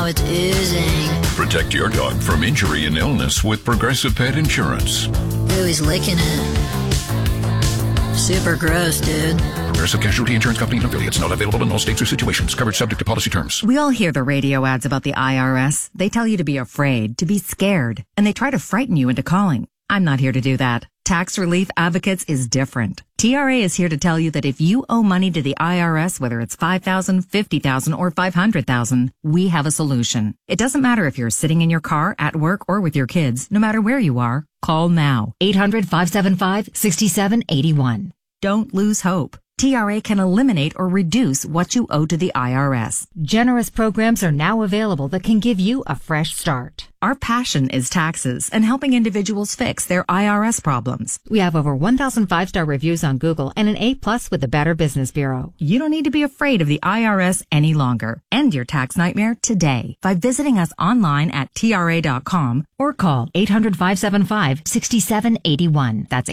now it's oozing. Protect your dog from injury and illness with Progressive Pet Insurance. Ooh, he's licking it. Super gross, dude. Progressive Casualty Insurance Company and affiliates. Not available in all states or situations. Coverage subject to policy terms. We all hear the radio ads about the IRS. They tell you to be afraid, to be scared, and they try to frighten you into calling. I'm not here to do that. Tax Relief Advocates is different. TRA is here to tell you that if you owe money to the IRS, whether it's $5,000, $50,000, or $500,000, we have a solution. It doesn't matter if you're sitting in your car, at work, or with your kids. No matter where you are, call now. 800-575-6781. Don't lose hope. TRA can eliminate or reduce what you owe to the IRS. Generous programs are now available that can give you a fresh start. Our passion is taxes and helping individuals fix their IRS problems. We have over 1,000 5-star reviews on Google and an A+ with the Better Business Bureau. You don't need to be afraid of the IRS any longer. End your tax nightmare today by visiting us online at TRA.com or call 800-575-6781. That's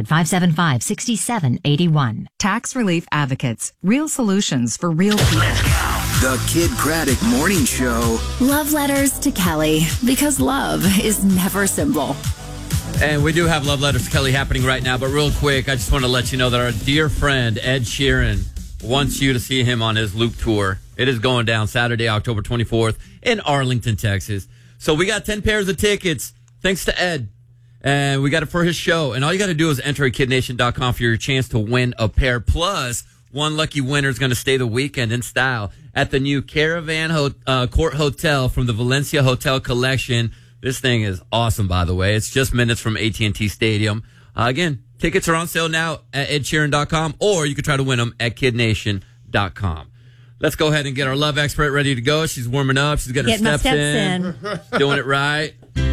800-575-6781. Tax Relief Advocates. Real solutions for real people. The Kid Craddock Morning Show. Love letters to Kelly, because love is never simple. And we do have Love Letters to Kelly happening right now, but real quick, I just want to let you know that our dear friend Ed Sheeran wants you to see him on his Loop Tour. It is going down Saturday, October 24th in Arlington, Texas. So we got 10 pairs of tickets, thanks to Ed. And we got it for his show. And all you got to do is enter at KidNation.com for your chance to win a pair. Plus, one lucky winner is going to stay the weekend in style at the new Caravan Court Hotel from the Valencia Hotel Collection. This thing is awesome, by the way. It's just minutes from AT&T Stadium. Again, tickets are on sale now at EdSheeran.com, or you can try to win them at KidNation.com. Let's go ahead and get our love expert ready to go. She's warming up. She's getting her steps in. Doing it right.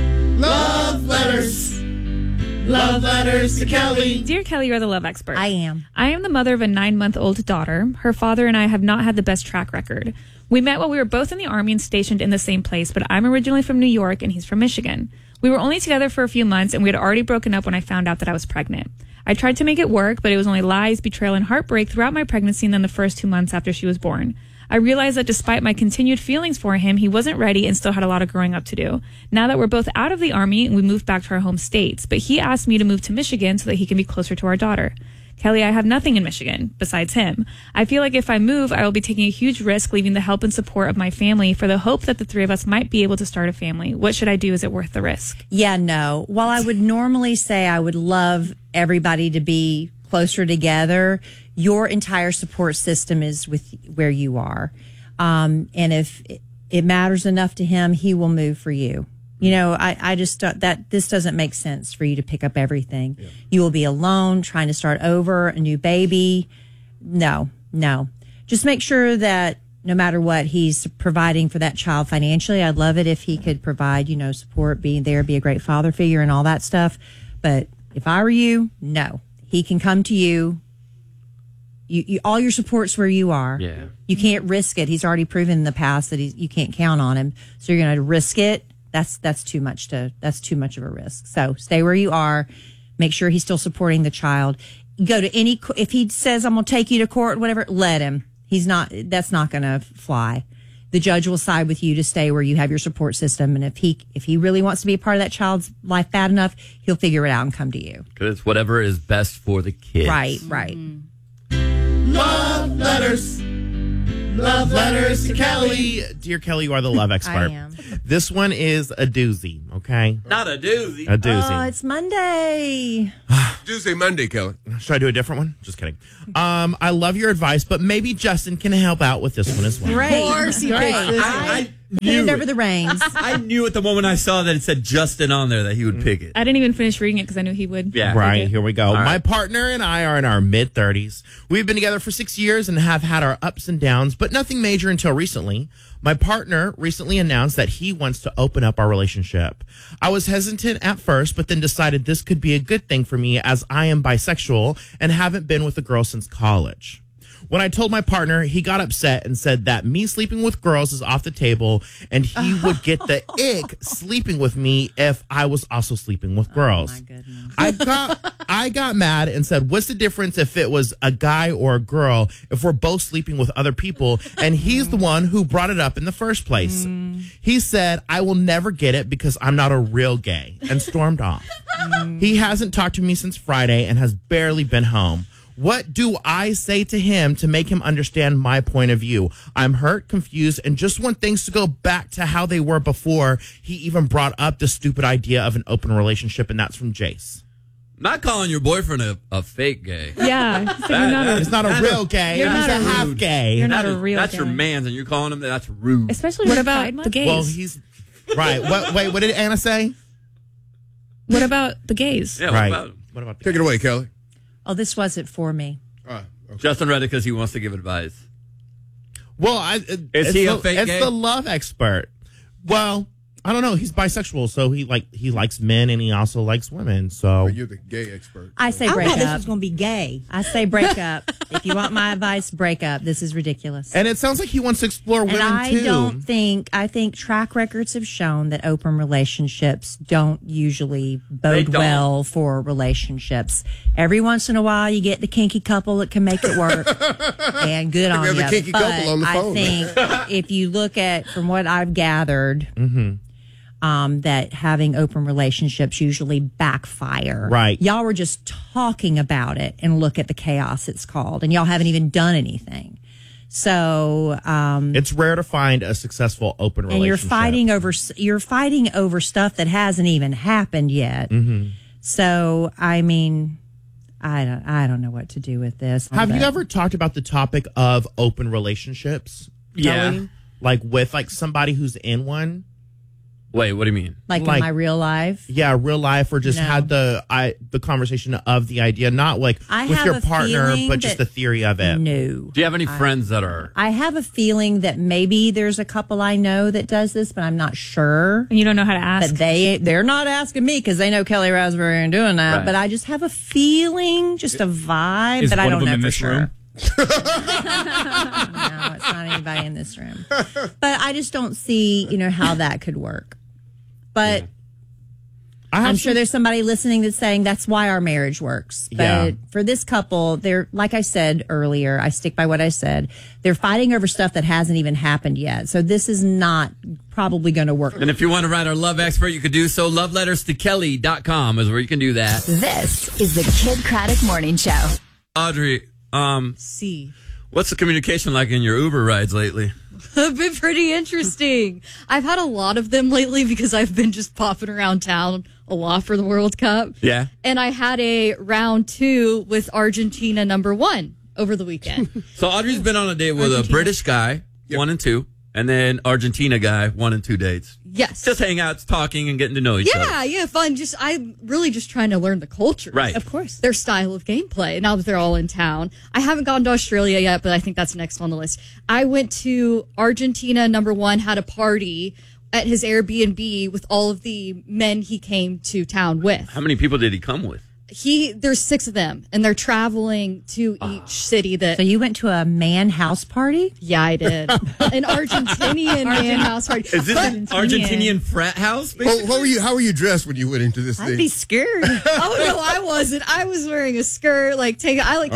Love letters. Love letters to Kelly. Dear Kelly, you're the love expert. I am. I am the mother of a 9-month-old daughter. Her father and I have not had the best track record. We met while we were both in the Army and stationed in the same place, but I'm originally from New York and he's from Michigan. We were only together for a few months and we had already broken up when I found out that I was pregnant. I tried to make it work, but it was only lies, betrayal, and heartbreak throughout my pregnancy and then the first 2 months after she was born. I realized that despite my continued feelings for him, he wasn't ready and still had a lot of growing up to do. Now that we're both out of the Army, we moved back to our home states, but he asked me to move to Michigan so that he can be closer to our daughter. Kelly, I have nothing in Michigan besides him. I feel like if I move, I will be taking a huge risk leaving the help and support of my family for the hope that the three of us might be able to start a family. What should I do? Is it worth the risk? Yeah, no. While I would normally say I would love everybody to be closer together, your entire support system is with where you are. And if it matters enough to him, he will move for you. You know, I just thought that this doesn't make sense for you to pick up everything. Yeah. You will be alone, trying to start over, a new baby. No. Just make sure that no matter what, he's providing for that child financially. I'd love it if he could provide, support, being there, be a great father figure and all that stuff. But if I were you, no. He can come to you. You all your support's where you are. Yeah. You can't risk it. He's already proven in the past that you can't count on him. So you're going to risk it. That's too much of a risk. So stay where you are. Make sure he's still supporting the child. Go to if he says, I'm going to take you to court, whatever, let him. That's not going to fly. The judge will side with you to stay where you have your support system. And if he really wants to be a part of that child's life bad enough, he'll figure it out and come to you. Because it's whatever is best for the kids. Right. Mm-hmm. Love letters. Love letters to Kelly. Dear Kelly, you are the love expert. I am. This one is a doozy, okay? Not a doozy. A doozy. Oh, it's Monday. Tuesday, Monday, Kelly. Should I do a different one? Just kidding. I love your advice, but maybe Justin can help out with this one as well. Great. Of course he I hand over the reins. I knew at the moment I saw that it said Justin on there that he would pick it. I didn't even finish reading it because I knew he would. Yeah. Right, here we go. All right. My partner and I are in our mid-30s. We've been together for 6 years and have had our ups and downs, but nothing major until recently. My partner recently announced that he wants to open up our relationship. I was hesitant at first, but then decided this could be a good thing for me as I am bisexual and haven't been with a girl since college. When I told my partner, he got upset and said that me sleeping with girls is off the table and he would get the ick sleeping with me if I was also sleeping with girls. My goodness. I got mad and said, what's the difference if it was a guy or a girl if we're both sleeping with other people? And he's the one who brought it up in the first place. He said, I will never get it because I'm not a real gay, and stormed off. He hasn't talked to me since Friday and has barely been home. What do I say to him to make him understand my point of view? I'm hurt, confused, and just want things to go back to how they were before he even brought up the stupid idea of an open relationship, and that's from Jace. Not calling your boyfriend a fake gay. Yeah. So you're not It's not a real gay. You're He's not a a half rude. gay. You're not a real That's gay. your man's, and you're calling him that. That's rude. Especially What during about Pride Month. the gays? Well, he's right. What did Anna say? What about the gays? Yeah, Right. what about the Take it away, Kelly. Oh, this wasn't for me. Justin read it because he wants to give advice. Well, Is he a fake It's gay? the love expert. Well, I don't know. He's bisexual, so he likes men and he also likes women. So You're the gay expert. I say I break thought this up. was going to be gay. I say break up. If you want my advice, break up. This is ridiculous. and it sounds like he wants to explore women And I too. I think track records have shown that open relationships don't usually They bode don't. well for relationships. Every once in a while, you get the kinky couple that can make it work, and good on have you. a kinky But couple on the phone. I think if you look at, from what I've gathered, that having open relationships usually backfire. Right. Y'all were just talking about it, and look at the chaos it's called, and y'all haven't even done anything. So, It's rare to find a successful open and relationship. you're fighting over stuff that hasn't even happened yet. So, I mean, I don't know what to do with this. Have you but- ever talked about the topic of open relationships? Yeah. Kelly? Like with somebody who's in one? Wait, what do you mean? like in my real life? Yeah, real life, or just No. had the conversation of the idea, not like I with have your a partner, feeling but just that- the theory of it. No. Do you have any friends that are? I have a feeling that maybe there's a couple I know that does this, but I'm not sure. And you don't know how to ask. But they're not asking me because they know Kelly Raspberry ain't doing that. Right. But I just have a feeling, just a vibe, Is but I one of don't them know in for this room? sure. No, it's not anybody in this room. But I just don't see, how that could work. But I'm sure there's somebody listening that's saying that's why our marriage works. But Yeah. for this couple, they're, like I said earlier, I stick by what I said. They're fighting over stuff that hasn't even happened yet. So this is not probably going to work. And if you want to write our love expert, you could do so. Loveletterstokelly.com is where you can do that. This is the Kid Craddock Morning Show. Audrey, See. what's the communication like in your Uber rides lately? Have been pretty interesting. I've had a lot of them lately because I've been just popping around town a lot for the World Cup. Yeah. And I had a round 2 with Argentina #1 over the weekend. So Audrey's been on a date with a British guy, 1 and 2, and then Argentina guy, 1 and 2 dates. Yes. Just hang out, talking, and getting to know each other. Yeah, fun. I'm really just trying to learn the culture. Right. Of course. Their style of gameplay now that they're all in town. I haven't gone to Australia yet, but I think that's next on the list. I went to Argentina #1, had a party at his Airbnb with all of the men he came to town with. How many people did he come with? There's 6 of them, and they're traveling to each city that. So you went to a man house party? Yeah, I did. An Argentinian man house party. Is this an Argentinian frat house? How were you dressed when you went into this I'd thing? be scared. Oh no, I wasn't. I was wearing a skirt. What you mean? Did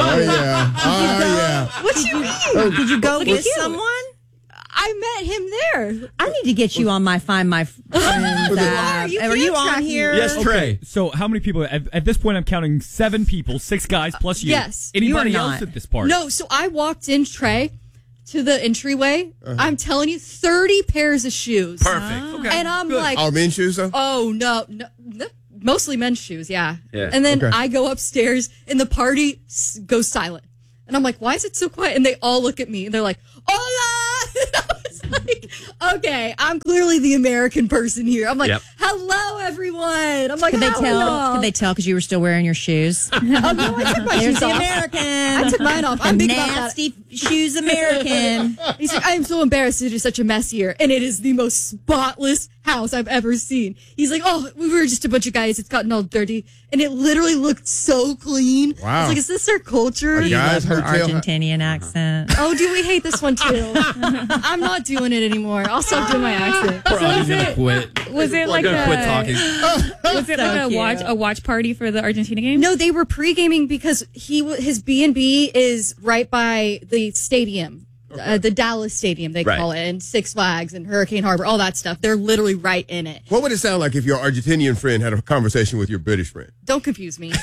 you go with someone? I met him there. I need to get you on my Find My Friends app. You Are you can't on track here? Yes, Trey. So how many people? At this point, I'm counting 7 people, 6 guys plus you. Yes. Anybody You are else not. at this party? No, so I walked in, Trey, to the entryway. I'm telling you, 30 pairs of shoes. Perfect. Okay. And I'm like, All men's shoes, though? oh no, mostly men's shoes, yeah. Yeah. And then Okay. I go upstairs, and the party goes silent. And I'm like, why is it so quiet? And they all look at me, and they're like, hola! And I was like, okay, I'm clearly the American person here. I'm like, Yep. hello, everyone. I'm like, Could they "How tell? y'all?" Could they tell because you were still wearing your shoes? Oh, no, I took my There's shoes the off. American. I took mine off. I'm big about that. Nasty shoes American. He's like, I am so embarrassed to do such a mess here. And it is the most spotless house I've ever seen. He's like, oh, we were just a bunch of guys. It's gotten all dirty. And it literally looked so clean. Wow. I was like, is this their culture? A guy's Her hotel. Argentinian accent. Oh, do we hate this one too? I'm not doing it anymore. I'll stop doing my accent. We're all gonna quit. Was it We're like gonna quit a? talking. Was it like a watch party for the Argentina game? No, they were pre-gaming because his B&B is right by the stadium. The Dallas Stadium, they Right. call it, and Six Flags and Hurricane Harbor, all that stuff. They're literally right in it. What would it sound like if your Argentinian friend had a conversation with your British friend? Don't confuse me.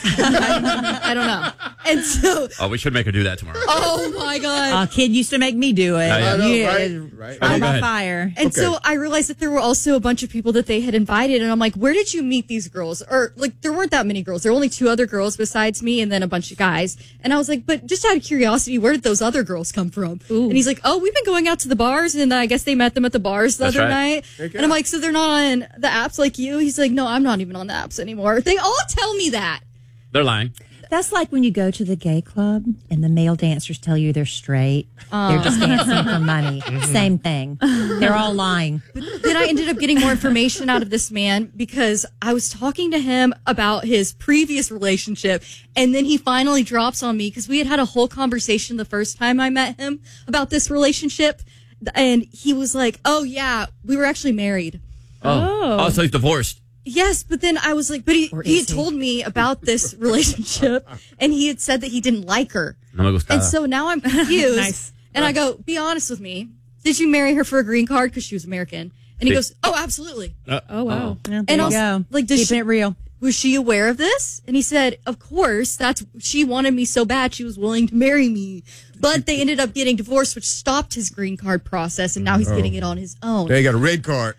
I don't know. And so, Oh, we should make her do that tomorrow. oh my God. A kid used to make me do it. I know, right? Trial Okay, go by ahead. fire. And Okay. so I realized that there were also a bunch of people that they had invited. And I'm like, where did you meet these girls? Or like, there weren't that many girls. There were only 2 other girls besides me and then a bunch of guys. And I was like, but just out of curiosity, where did those other girls come from? And he's like, oh, we've been going out to the bars. And I guess they met them at the bars the That's other right. night. And I'm like, so they're not on the apps like you? He's like, no, I'm not even on the apps anymore. They all tell me that. They're lying. That's like when you go to the gay club and the male dancers tell you they're straight. They're just dancing for money. Same thing. They're all lying. Then I ended up getting more information out of this man because I was talking to him about his previous relationship. And then he finally drops on me because we had a whole conversation the first time I met him about this relationship. And he was like, oh, yeah, we were actually married. Oh, so he's divorced. Yes, but then I was like, but he had told me about this relationship and he had said that he didn't like her. No me gusta. And so now I'm confused. Nice. And I go, be honest with me. Did you marry her for a green card? Because she was American. And he Big- goes, oh, absolutely. Oh wow. There And you also, go. like, does Keeping she, it real. was she aware of this? And he said, of course, she wanted me so bad she was willing to marry me. But they ended up getting divorced, which stopped his green card process, and now he's getting it on his own. They got a red card.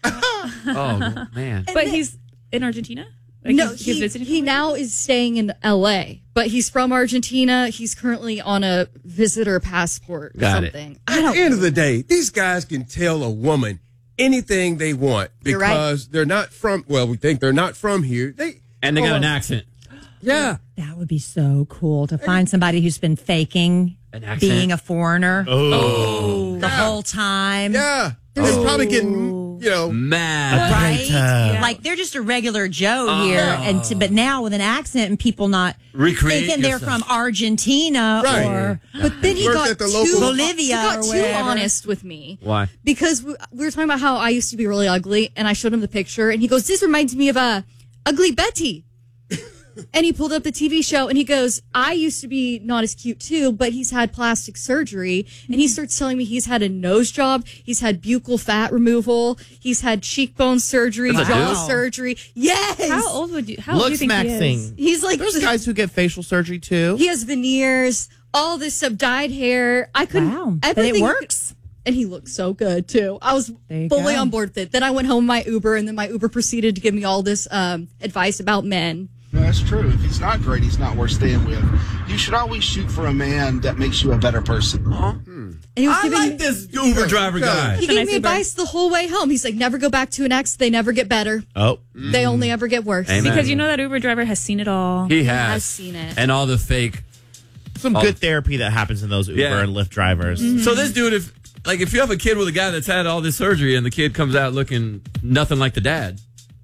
Oh, man. But he's in Argentina. Like No, he's visiting. he now is staying in L.A., but he's from Argentina. He's currently on a visitor passport or Got it. something. At the end of the day, these guys can tell a woman anything they want You're right. because they're not from, well, we think they're not from here. And they got an accent. Yeah. That would be so cool to find somebody who's been faking An accent. being a foreigner Oh. the whole time. Yeah. They're probably getting, mad. Right? Like they're just a regular Joe here, but now with an accent and people not Recreate thinking they're yourself. from Argentina Right. or But then he Worked got at the too, local- Bolivia he got or too wherever. honest with me. Why? Because we were talking about how I used to be really ugly, and I showed him the picture, and he goes, this reminds me of Ugly Betty. And he pulled up the TV show, and he goes, I used to be not as cute too, but he's had plastic surgery. And he starts telling me he's had a nose job, he's had buccal fat removal, he's had cheekbone surgery, That's a jaw dude? surgery. Yes! How old would you? How old do you Looks think he is? maxing. He's like, There's guys who get facial surgery too. he has veneers, all this dyed hair. I couldn't, Wow. But it everything works. And he looked so good too. I was There you fully go. on board with it. Then I went home my Uber, and then my Uber proceeded to give me all this advice about men. No, that's true. If he's not great, he's not worth staying with. You should always shoot for a man that makes you a better person. And he was I giving like this Uber driver guy. He That's a gave nice me Uber. advice the whole way home. He's like, never go back to an ex. They never get better. Oh, They only ever get worse. Amen. Because you know that Uber driver has seen it all. He has. I've seen it. And all the fake. some good therapy that happens in those Uber Yeah. and Lyft drivers. So this dude, if you have a kid with a guy that's had all this surgery and the kid comes out looking nothing like the dad,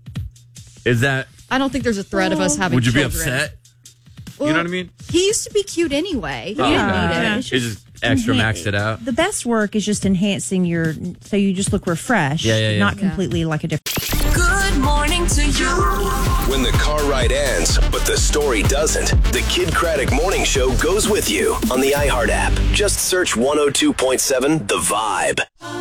is that, I don't think there's a threat of us having would you be children. upset? Well, You know what I mean? He used to be cute anyway. He Oh, didn't okay. need it. Yeah. It's just extra maxed it out. The best work is just enhancing so you just look refreshed, Yeah. not completely like a different. Good morning to you. When the car ride ends, but the story doesn't, the Kid Craddock Morning Show goes with you on the iHeart app. Just search 102.7 The Vibe.